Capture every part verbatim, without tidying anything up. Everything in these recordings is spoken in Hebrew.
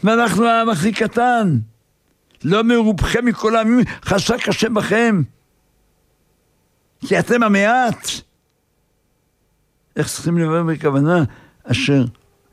ואנחנו העם הכי קטן. לא מרובכם מכל העמים, חזק השם בכם. כי אתם המעט. איך צריכים לבוא בכוונה? אשר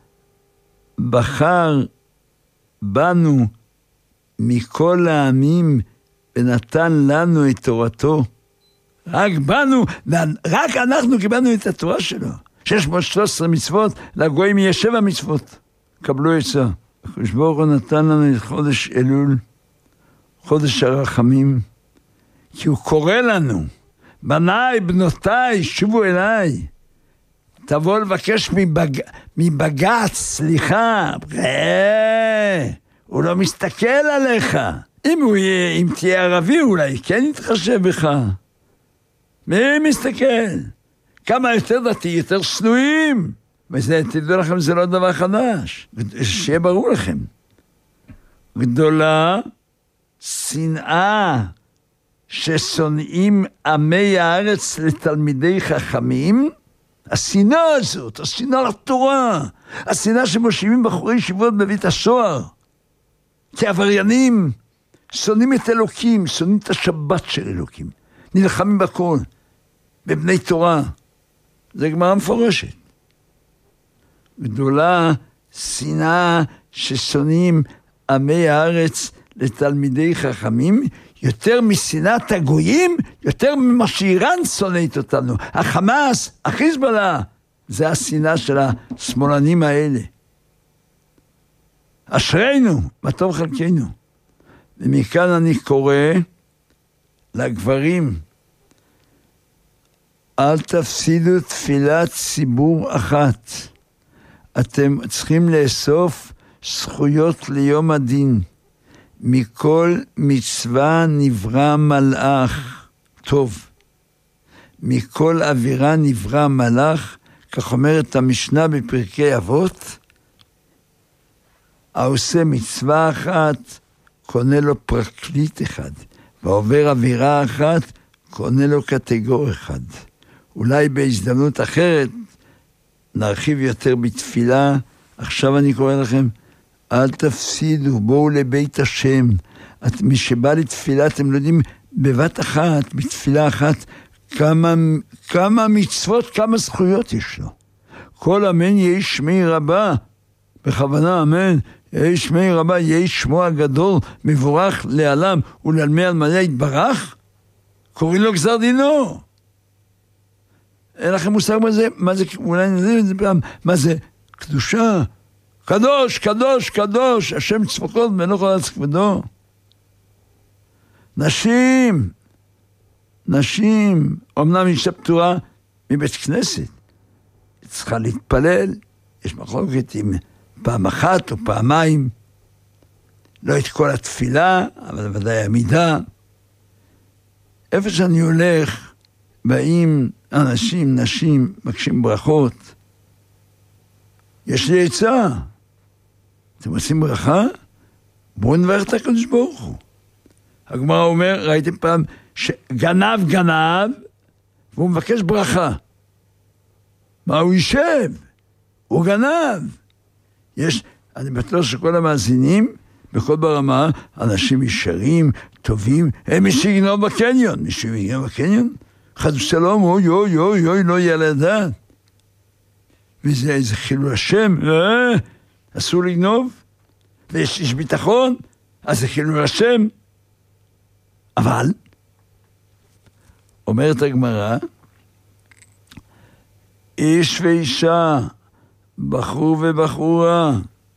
בחר בנו מכל העמים ונתן לנו את תורתו. רק בנו, רק אנחנו קיבלנו את התורה שלו. שש מאות ושלוש עשרה מצוות, לגויים יש שבע מצוות. קבלו עצה. הקדוש ברוך הוא נתן לנו את חודש אלול, חודש הרחמים, כי הוא קורא לנו, בניי, בנותיי, שובו אליי. תבוא לבקש מבג... מבגץ, סליחה, ראה, הוא לא מסתכל עליך. אם הוא יהיה, אם תהיה ערבי אולי, כן יתחשב בך. מי מסתכל? כמה יותר דתי, יותר שנואים. וזה, תדעו לכם, זה לא דבר חדש. שיהיה ברור לכם. גדולה, שנאה, ששונאים עמי הארץ לתלמידי חכמים, השנאה הזאת, השנאה לתורה, השנאה שמושיבים בחורי ישיבות בבית הסוהר, כעבריינים, שונאים את אלוקים, שונאים את השבת של אלוקים, נלחמים בכל, בבני תורה, זה גמרא מפורשת. גדולה, שנאה ששונאים עמי הארץ לתלמידי חכמים, יותר משנאת הגויים, יותר ממה שאיראן שונאת אותנו. החמאס, החיזבאללה, זה השנאה של השמאלנים האלה. אשרינו, מה טוב חלקנו. ומכאן אני קורא לגברים, אל תפסידו תפילת ציבור אחת. אתם צריכים לאסוף זכויות ליום הדין. מכל מצווה נברא מלאך טוב. מכל אווירה נברא מלאך, כך אומרת המשנה בפרקי אבות, העושה מצווה אחת, קונה לו פרקליט אחד, ועובר אווירה אחת, קונה לו קטגור אחד. אולי בהזדמנות אחרת, נרחיב יותר בתפילה. עכשיו אני קורא לכם, אל תפסידו, בואו לבית השם. את, מי שבא לתפילה, אתם לא יודעים, בבת אחת, בתפילה אחת, כמה, כמה מצוות, כמה זכויות יש לו. כל אמן יהי שמי רבה, בכוונה אמן, יהי שמי רבה, יהי שמו הגדול, מבורך לעלם, ולעלמי על מלא יתברך, קוראים לו גזר דינו. אין לכם מושג מה זה, מה זה, אולי נדעים את זה פעם, מה זה, קדושה, קדוש, קדוש, קדוש, השם צפקות מלוך הארץ כבודו. נשים, נשים, אמנם אישה פטורה מבית כנסת, צריכה להתפלל, יש מחלוקת עם פעם אחת או פעמיים, לא את כל התפילה, אבל ודאי עמידה. איפה שאני הולך, באים אנשים, נשים, מקשים ברכות, יש לי עצה. אתם עושים ברכה? בואו נברך את הקדוש ברוך הוא. הגמרא אומר, ראיתם פעם, שגנב גנב, והוא מבקש ברכה. מה הוא יישב? הוא גנב. יש, אני בטוח שכל המאזינים, בכל ברמה, אנשים ישרים, טובים, הם מי שיגנוב בקניון. מי שיגנוב בקניון? חד ושלום, אוי, אוי, אוי, אוי, לא יהיה לדעת. וזה איזה חילול השם, אה, אסור לגנוב, ויש איש ביטחון, אז זה חילול השם. אבל, אומרת הגמרא, איש ואישה, בחור ובחורה,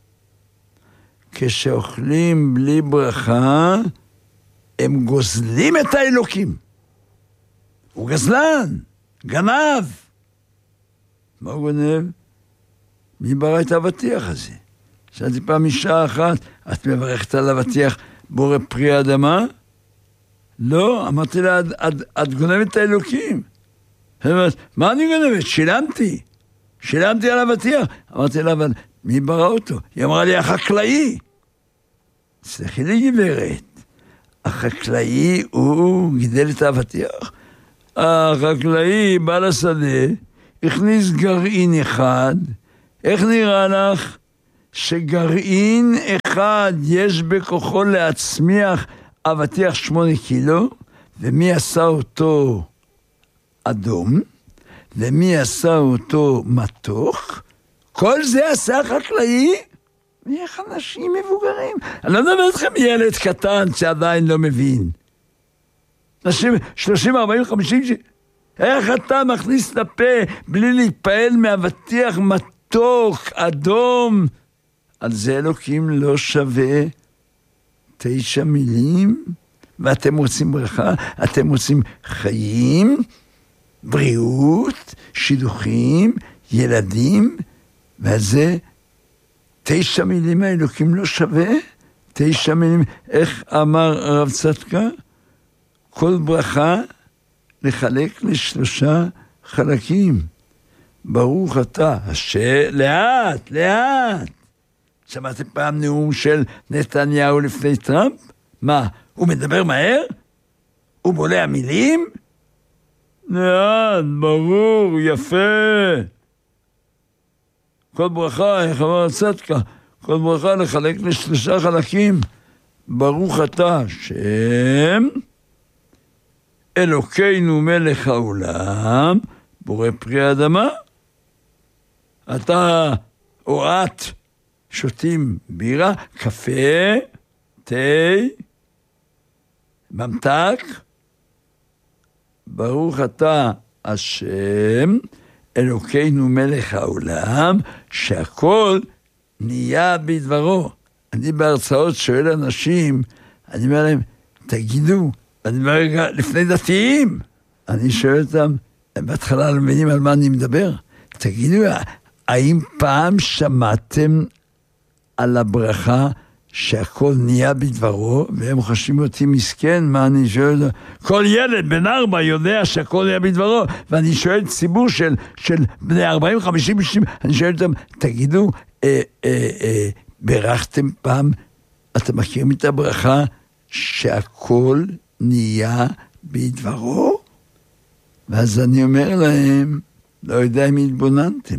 כשאוכלים בלי ברכה, הם גוזלים את האלוקים. הוא גזלן, גנב. מה הוא גונב? מי ברא את האבטיח הזה? שאלתי פעם אישה אחת, את מברכת על האבטיח בורא פרי האדמה? לא, אמרתי לה, את, את, את גונבת את האלוקים. אומרת, מה אני גונבת? שילמתי. שילמתי על האבטיח. אמרתי לה, אבל מי ברא אותו? היא אמרה לי, החקלאי. סלחי לי גברת, החקלאי הוא גידל את האבטיח. החקלאי בא לשדה, הכניס גרעין אחד, איך נראה לך? שגרעין אחד יש בכוחו להצמיח אבטיח שמונה קילו, ומי עשה אותו אדום, ומי עשה אותו מתוך, כל זה עשה חקלאי, ואיך אנשים מבוגרים. אני לא מדבר אתכם ילד קטן שעדיין לא מבין. אנשים שלושים, ארבעים, חמישים, איך אתה מכניס לפה בלי להתפעל מאבטיח מתוק, אדום? על זה אלוקים לא שווה תשע מילים, ואתם רוצים ברכה, אתם רוצים חיים, בריאות, שידוכים, ילדים, ועל זה תשע מילים האלוקים לא שווה, תשע מילים, איך אמר הרב צדקה? כל ברכה לחלק לשלושה חלקים. ברוך אתה, השם, לאט, לאט. שמעתם פעם נאום של נתניהו לפני טראמפ? מה, הוא מדבר מהר? הוא בולע מילים? לאט, ברור, יפה. כל ברכה, איך אמר הצדקה, כל ברכה לחלק לשלושה חלקים. ברוך אתה, השם, אלוקינו מלך העולם, בורא פרי אדמה. אתה או את שותים בירה, קפה, תה, ממתק. ברוך אתה השם, אלוקינו מלך העולם, שהכל נהיה בדברו. אני בהרצאות שואל אנשים, אני אומר להם, תגידו, אני אומר רגע, לפני דתיים, אני שואל אותם, הם בהתחלה לא מבינים על מה אני מדבר. תגידו, האם פעם שמעתם על הברכה שהכל נהיה בדברו, והם חושבים אותי מסכן, מה אני שואל? כל ילד בן ארבע יודע שהכל נהיה בדברו, ואני שואל ציבור של, של בני ארבעים, חמישים, שישים, אני שואל אותם, תגידו, אה, אה, אה, ברכתם פעם, אתם מכירים את הברכה שהכל נהיה בדברו? ואז אני אומר להם, לא יודע אם התבוננתם,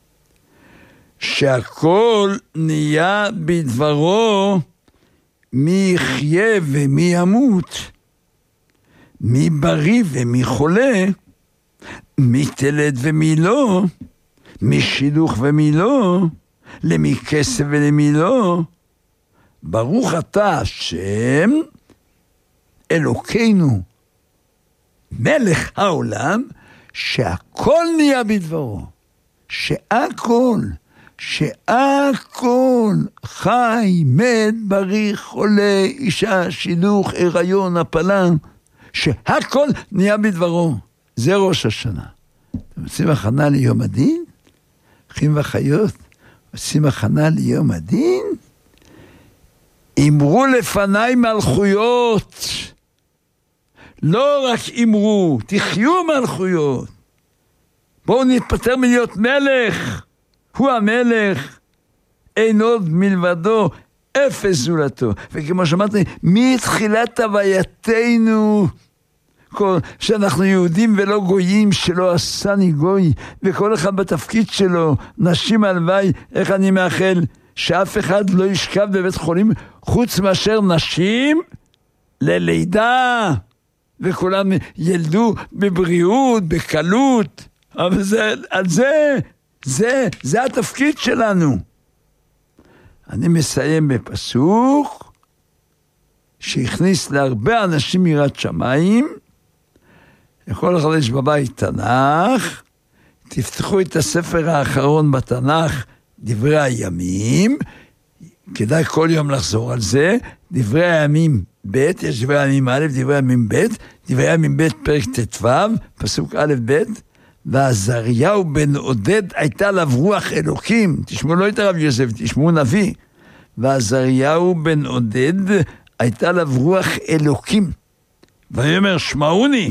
שהכל נהיה בדברו, מי יחיה ומי ימות, מי בריא ומי חולה, מי תלד ומי לא, מי שילוך ומי לא, למי כסף ולמי לא. ברוך אתה השם, אלוקינו, מלך העולם, שהכל נהיה בדברו, שהכל, שהכל, חי, מת, בריא, חולה, אישה, שילוך, הריון, הפלה, שהכל נהיה בדברו. זה ראש השנה. אתם עושים הכנה ליום הדין? אחים ואחיות, עושים הכנה ליום הדין? אמרו לפניי מלכויות. לא רק אמרו, תחיו מלכויות. בואו נתפטר מלהיות מלך. הוא המלך, אין עוד מלבדו, אפס זולתו. וכמו שאמרתי, מתחילת הווייתנו, שאנחנו יהודים ולא גויים, שלא עשני גוי, וכל אחד בתפקיד שלו, נשים הלוואי, איך אני מאחל, שאף אחד לא ישכב בבית חולים, חוץ מאשר נשים ללידה, וכולם ילדו בבריאות, בקלות, אבל זה, על זה, זה, זה התפקיד שלנו. אני מסיים בפסוק, שהכניס להרבה אנשים יראת שמיים, לכל אחד יש בבית תנ"ך, תפתחו את הספר האחרון בתנ"ך, דברי הימים, כדאי כל יום לחזור על זה, דברי הימים ב', יש דברי הימים א', דברי הימים ב', דברי הימים ב' פרק ט"ו, פסוק א' ב', ועזריהו בן עודד הייתה עליו רוח אלוקים, תשמעו לא את הרב יוסף, תשמעו נביא, ועזריהו בן עודד הייתה עליו רוח אלוקים, ויאמר שמעוני,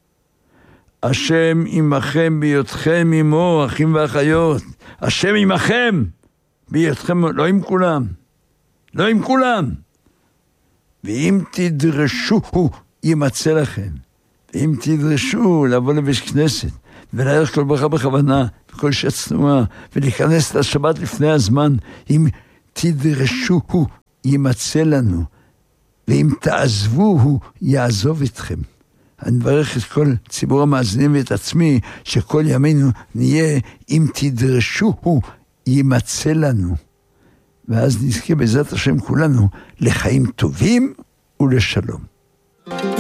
השם עמכם בהיותכם עמו, אחים ואחיות, השם עמכם בהיותכם, לא עם כולם, לא עם כולם, ואם תדרשו, הוא ימצא לכם, ואם תדרשו לבוא לבית כנסת, ולערך כל ברכה בכוונה, וכל שצנועה, ולהיכנס לשבת לפני הזמן, אם תדרשו הוא יימצא לנו, ואם תעזבו הוא יעזוב אתכם. אני מברך את כל ציבור המאזינים ואת עצמי, שכל ימינו נהיה, אם תדרשו הוא יימצא לנו. ואז נזכה בעזרת השם כולנו לחיים טובים ולשלום.